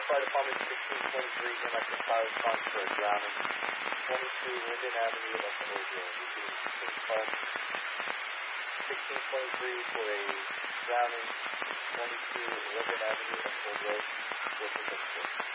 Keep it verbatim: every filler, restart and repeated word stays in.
Fire Department sixteen twenty-three, here my fire response for a drowning. twenty-two Linden Avenue, Los Angeles. Repeating sixteen twenty-three for a drowning. twenty-two Linden Avenue, Los Angeles.